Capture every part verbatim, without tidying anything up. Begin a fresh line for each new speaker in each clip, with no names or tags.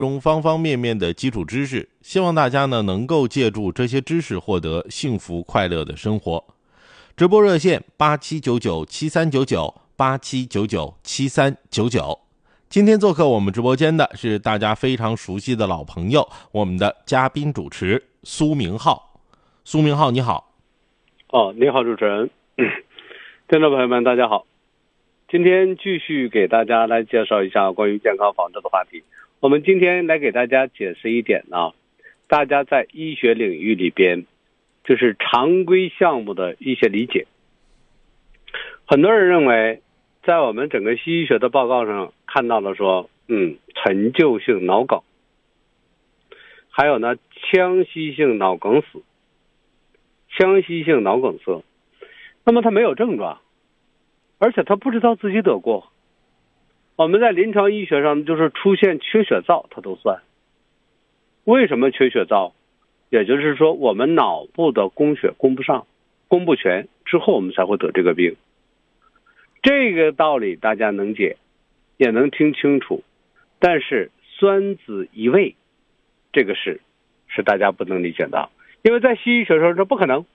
中方方面面的基础知识，希望大家呢能够借助这些知识获得幸福快乐的生活。直播热线八七九九七三九九八七九九七三九九。今天做客我们直播间的是大家非常熟悉的老朋友，我们的嘉宾主持苏明浩。苏明浩你好。
哦，你好主持人，听众朋友们大家好。今天继续给大家来介绍一下关于健康防治的话题。我们今天来给大家解释一点呢，大家在医学领域里边就是常规项目的一些理解。很多人认为在我们整个西医学的报告上看到了说，嗯，陈旧性脑梗，还有呢腔隙性脑梗死、腔隙性脑梗塞，那么他没有症状，而且他不知道自己得过。我们在临床医学上就是出现缺血灶它都算。为什么缺血灶？也就是说我们脑部的供血供不上，供不全之后我们才会得这个病。这个道理大家能解，也能听清楚，但是酸子移位这个事是大家不能理解的，因为在西医学上这不可能，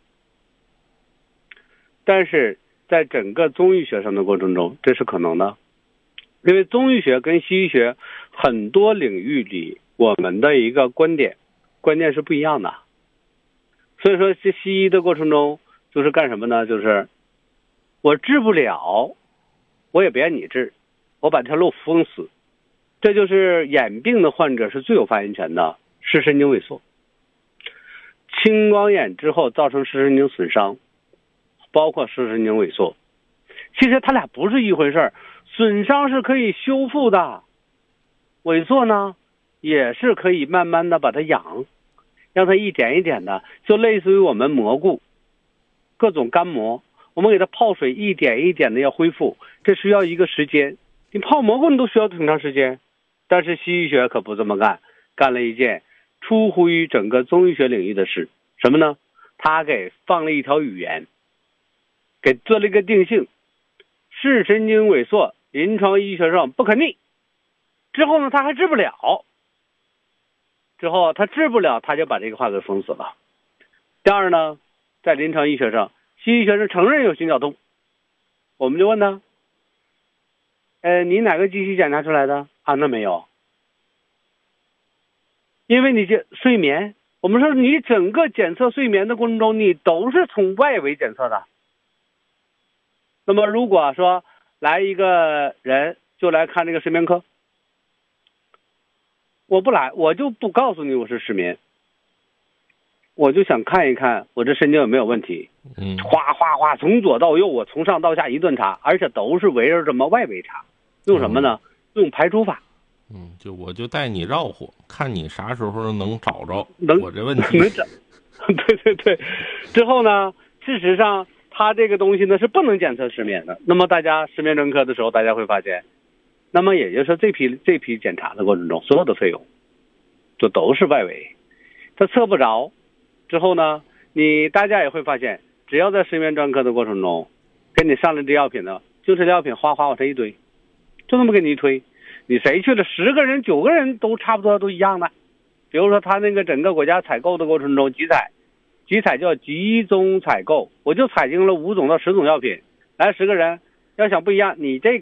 但是在整个中医学上的过程中这是可能的。因为中医学跟西医学很多领域里我们的一个观点观念是不一样的，所以说这西医的过程中就是干什么呢？就是我治不了，我也别让你治，我把这条路封死。这就是眼病的患者是最有发言权的，视神经萎缩。青光眼之后造成视神经损伤，包括视神经萎缩，其实它俩不是一回事儿。损伤是可以修复的，萎缩呢也是可以慢慢的把它养，让它一点一点的，就类似于我们蘑菇各种干蘑，我们给它泡水一点一点的要恢复，这需要一个时间。你泡蘑菇你都需要挺长时间，但是西医学可不这么干，干了一件出乎于整个中医学领域的事。什么呢？他给放了一条语言，给做了一个定性，视神经萎缩临床医学上不可逆。之后呢他还治不了，之后他治不了他就把这个话给封死了。第二呢，在临床医学上，西医学上承认有心绞痛，我们就问他，呃，你哪个机器检查出来的啊？那没有，因为你这睡眠，我们说你整个检测睡眠的过程中你都是从外围检测的。那么如果说来一个人就来看这个睡眠科，我不来，我就不告诉你我是失眠，我就想看一看我这神经有没有问题。
嗯，
哗哗哗从左到右，我从上到下一顿查，而且都是围绕着什么外围查，用什么呢？嗯、用排除法。
嗯，就我就带你绕乎，看你啥时候能找着
能
我这问题。
能找，对对对。之后呢，事实上它这个东西呢是不能检测失眠的。那么大家失眠专科的时候，大家会发现，那么也就是说这批这批检查的过程中，所有的费用就都是外围，它测不着。之后呢，你大家也会发现，只要在失眠专科的过程中，给你上了这药品呢，就是这药品哗哗往这一堆，就那么给你一推，你谁去了，十个人九个人都差不多都一样的。比如说他那个整个国家采购的过程中，集采。集采叫集中采购，我就采进了五种到十种药品，来十个人，要想不一样，你这